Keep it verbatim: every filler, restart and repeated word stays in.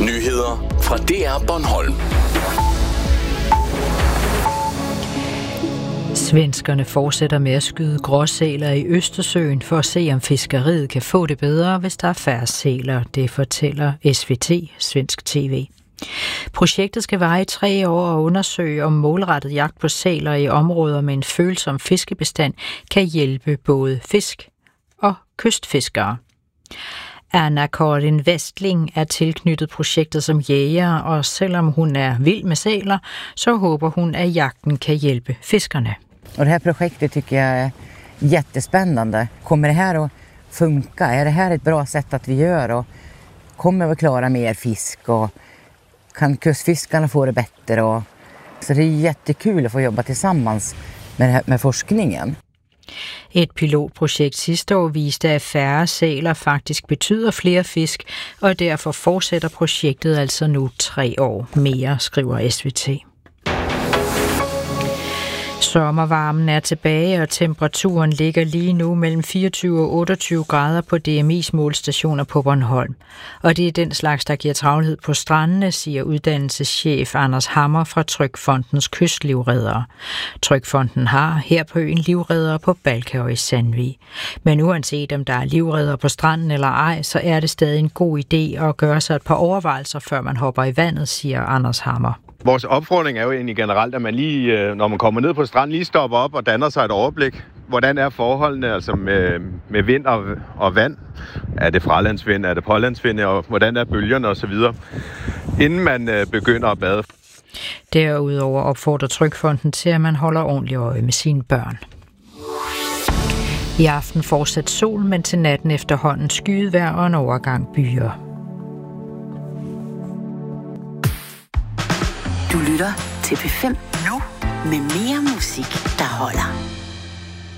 Nyheder fra D R Bornholm. Svenskerne fortsætter med at skyde gråsæler i Østersøen for at se, om fiskeriet kan få det bedre, hvis der er færre sæler. Det fortæller S V T, svensk tv. Projektet skal vare i tre år og undersøge, om målrettet jagt på sæler i områder med en følsom fiskebestand kan hjælpe både fisk og kystfiskere. Anna Karin Westling er tilknyttet projektet som jæger, og selvom hun är vild med sälar så håber hon att jakten kan hjälpa fiskarna. Och det här projektet tycker jag är jättespännande. Kommer det här att funka? Är det här ett bra sätt att vi gör? Och kommer vi klara mer fisk? Och kan kustfiskarna få det bättre? Och så det är jättekul att få jobba tillsammans med, det här, med forskningen. Et pilotprojekt sidste år viste, at færre sæler faktisk betyder flere fisk, og derfor fortsætter projektet altså nu tre år mere, skriver S V T. Sommervarmen er tilbage, og temperaturen ligger lige nu mellem fireogtyve og otteogtyve grader på D M I's målstationer på Bornholm. Og det er den slags, der giver travlhed på strandene, siger uddannelseschef Anders Hammer fra Trygfondens kystlivreddere. Trygfonden har her på øen livreddere på Balka og i Sandvig. Men uanset om der er livreddere på stranden eller ej, så er det stadig en god idé at gøre sig et par overvejelser, før man hopper i vandet, siger Anders Hammer. Vores opfordring er jo egentlig generelt, at man lige, når man kommer ned på stranden, lige stopper op og danner sig et overblik. Hvordan er forholdene altså med, med vind og, og vand? Er det fralandsvind, er det pålandsvind, og hvordan er bølgerne osv., inden man begynder at bade? Derudover opfordrer Trygfonden til, at man holder ordentligt øje med sine børn. I aften fortsat sol, men til natten efterhånden skydevejr og en overgang byer. Du lytter til P fem nu med mere musik, der holder.